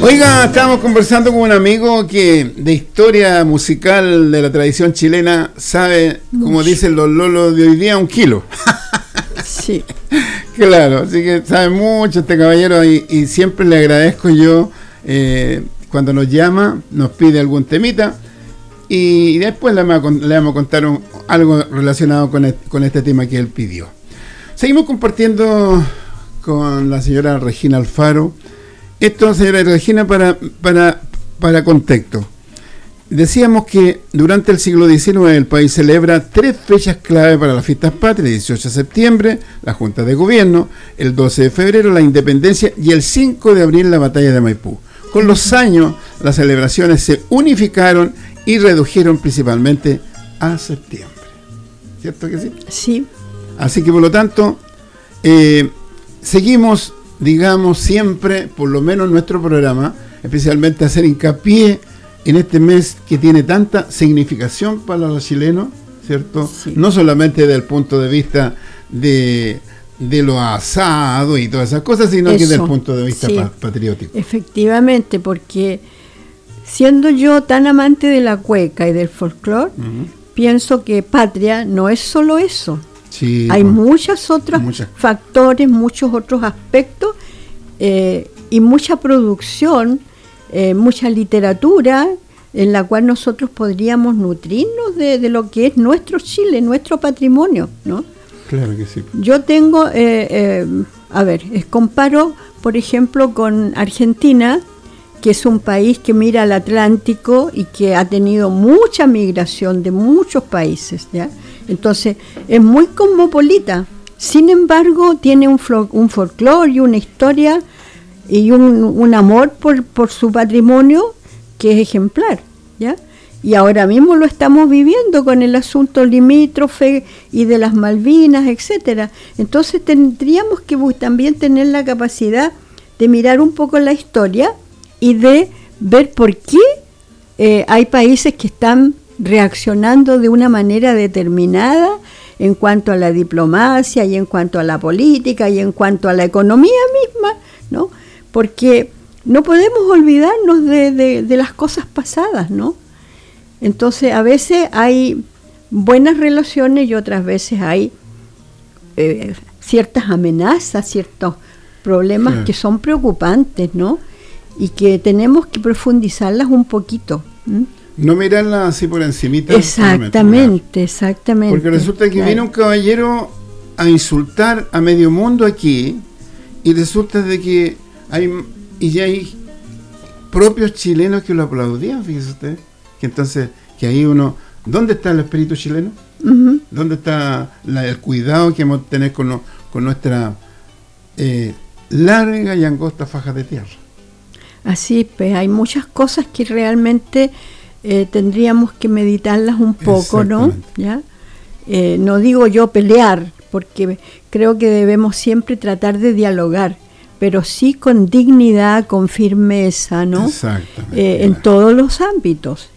Oiga, estábamos conversando con un amigo que de historia musical de la tradición chilena sabe, como dicen los lolos de hoy día, 1 kilo. Sí. Claro, así que sabe mucho este caballero y siempre le agradezco yo cuando nos llama, nos pide algún temita y después le vamos a contar algo relacionado con este tema que él pidió. Seguimos compartiendo con la señora Regina Alfaro. Esto, señora Regina, para contexto. Decíamos que durante el siglo XIX el país celebra 3 fechas clave para las fiestas patrias: el 18 de septiembre, la Junta de Gobierno, el 12 de febrero, la Independencia, y el 5 de abril, la Batalla de Maipú. Con los años, las celebraciones se unificaron y redujeron principalmente a septiembre. ¿Cierto que sí? Sí. Así que, por lo tanto, seguimos, digamos, siempre, por lo menos en nuestro programa, especialmente hacer hincapié en este mes que tiene tanta significación para los chilenos, ¿cierto? Sí. No solamente desde el punto de vista de lo asado y todas esas cosas, sino que desde el punto de vista patriótico. Efectivamente, porque siendo yo tan amante de la cueca y del folclore, pienso que patria no es solo eso. Sí, hay muchos otros factores, muchos otros aspectos y mucha producción, mucha literatura en la cual nosotros podríamos nutrirnos de lo que es nuestro Chile, nuestro patrimonio, ¿no? Claro que sí. Yo tengo, comparo, por ejemplo, con Argentina, que es un país que mira al Atlántico y que ha tenido mucha migración de muchos países, ¿ya? Entonces, es muy cosmopolita. Sin embargo, tiene un folclore y una historia y un amor por su patrimonio que es ejemplar, ¿ya? Y ahora mismo lo estamos viviendo con el asunto limítrofe y de las Malvinas, etcétera. Entonces, tendríamos que también tener la capacidad de mirar un poco la historia y de ver por qué hay países que están reaccionando de una manera determinada en cuanto a la diplomacia y en cuanto a la política y en cuanto a la economía misma, ¿no? Porque no podemos olvidarnos de las cosas pasadas, ¿no? Entonces, a veces hay buenas relaciones y otras veces hay ciertas amenazas, ciertos problemas que son preocupantes, ¿no? Y que tenemos que profundizarlas un poquito. No mirarlas así por encimita. Exactamente. Porque resulta que viene un caballero a insultar a medio mundo aquí y resulta de que hay propios chilenos que lo aplaudían, fíjese usted. Que entonces, que ahí uno, ¿dónde está el espíritu chileno? ¿Dónde está el cuidado que hemos de tener con nuestra larga y angosta faja de tierra? Así, pues hay muchas cosas que realmente tendríamos que meditarlas un poco, ¿no? ¿Ya? No digo yo pelear, porque creo que debemos siempre tratar de dialogar, pero sí con dignidad, con firmeza, ¿no? Exactamente. En todos los ámbitos.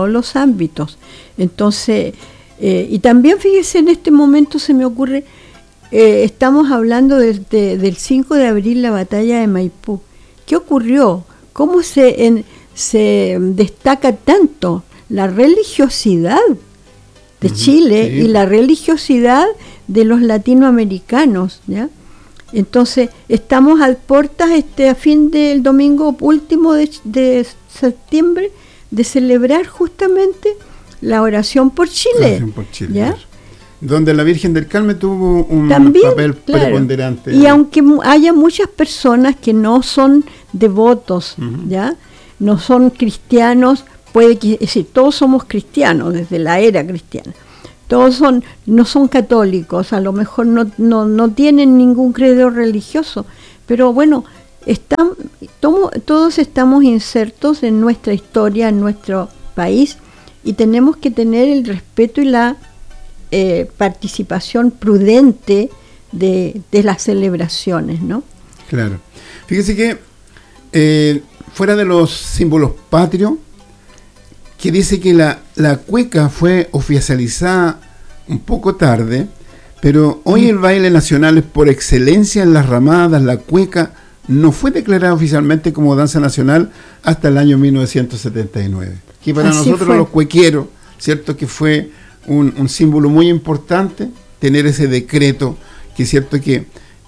Entonces, y también fíjese, en este momento se me ocurre, estamos hablando del 5 de abril, la batalla de Maipú. ¿Qué ocurrió? ¿Cómo se destaca tanto la religiosidad de Chile y la religiosidad de los latinoamericanos, ¿ya? Entonces, estamos a puertas a fin del domingo último de septiembre de celebrar justamente la oración por Chile. ¿Ya? Donde la Virgen del Carmen tuvo un papel preponderante. Y aunque haya muchas personas que no son devotos, ¿ya? No son cristianos, todos somos cristianos desde la era cristiana. Todos no son católicos, a lo mejor no tienen ningún credo religioso, pero bueno, todos estamos insertos en nuestra historia, en nuestro país, y tenemos que tener el respeto y la participación prudente de las celebraciones, ¿no? Claro. Fíjese que fuera de los símbolos patrios, que dice que la cueca fue oficializada un poco tarde, pero hoy el baile nacional es por excelencia en las ramadas, la cueca no fue declarada oficialmente como danza nacional hasta el año 1979. Que para nosotros los cuequeros, ¿cierto? Que fue un símbolo muy importante tener ese decreto, que es cierto que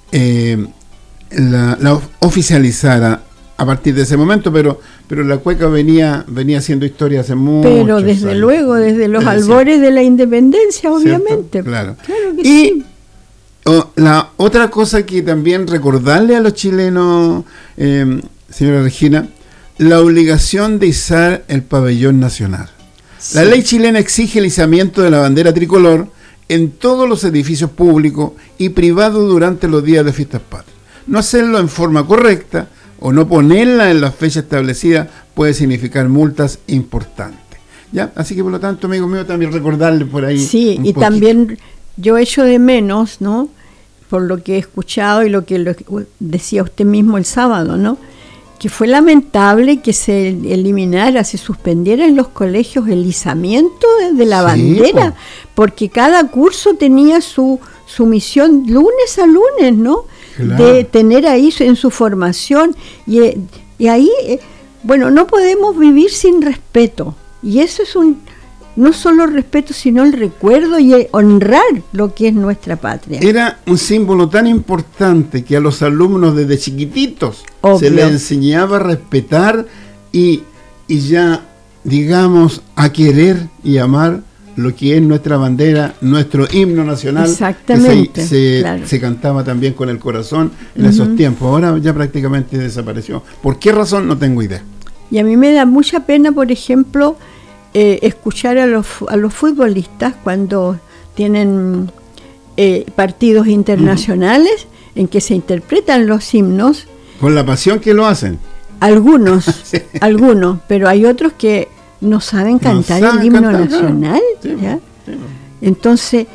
la oficializara a partir de ese momento, pero la cueca venía haciendo historia hace mucho. Pero desde años. Luego, desde los albores de la independencia, obviamente. Claro. Claro que y sí. La otra cosa que también recordarle a los chilenos, señora Regina, la obligación de izar el pabellón nacional. Sí. La ley chilena exige el izamiento de la bandera tricolor en todos los edificios públicos y privados durante los días de fiestas patrias. No hacerlo en forma correcta o no ponerla en la fecha establecida puede significar multas importantes. ¿Ya? Así que por lo tanto, amigo mío, también recordarle por ahí. Sí, y poquito. También yo echo de menos, ¿no? Por lo que he escuchado y lo que decía usted mismo el sábado, ¿no? Que fue lamentable que se eliminara, se suspendiera en los colegios el izamiento de la bandera, porque cada curso tenía su misión lunes a lunes, ¿no? Claro. De tener ahí en su formación y ahí, bueno, no podemos vivir sin respeto, y eso es no solo respeto, sino el recuerdo y honrar lo que es nuestra patria. Era un símbolo tan importante que a los alumnos desde chiquititos se les enseñaba a respetar y ya, digamos, a querer y amar lo que es nuestra bandera, nuestro himno nacional. Exactamente. Que se cantaba también con el corazón en esos tiempos. Ahora ya prácticamente desapareció. ¿Por qué razón? No tengo idea. Y a mí me da mucha pena, por ejemplo, escuchar a los futbolistas cuando tienen partidos internacionales en que se interpretan los himnos. Con la pasión que lo hacen. Algunos, sí. Algunos, pero hay otros que no saben cantar el himno nacional. Sí, ¿ya? Sí. Entonces,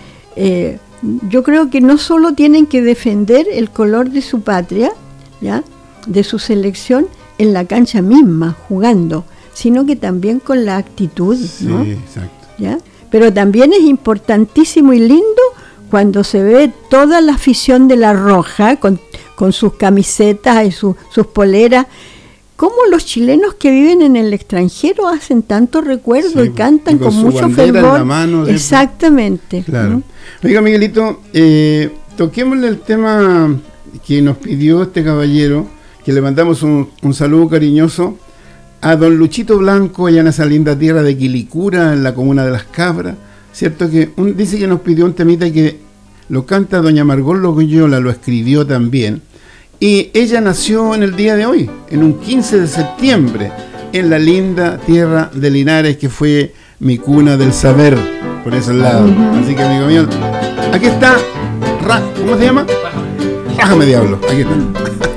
yo creo que no solo tienen que defender el color de su patria, ¿ya? De su selección, en la cancha misma, jugando, sino que también con la actitud, ¿no? Sí, exacto. ¿Ya? Pero también es importantísimo y lindo cuando se ve toda la afición de La Roja con sus camisetas y sus poleras. Cómo los chilenos que viven en el extranjero hacen tanto recuerdo y cantan y con mucho fervor. Exactamente. Claro. Oiga, Miguelito, toquémosle el tema que nos pidió este caballero, que le mandamos un saludo cariñoso a don Luchito Blanco, allá en esa linda tierra de Quilicura, en la comuna de Las Cabras, ¿cierto? Que dice que nos pidió un temita que lo canta doña Margot Loyola, lo escribió también. Y ella nació en el día de hoy, en un 15 de septiembre, en la linda tierra de Linares, que fue mi cuna del saber, por esos lados. Así que, amigo mío, aquí está, ¿cómo se llama? Rájame Diablo, aquí está.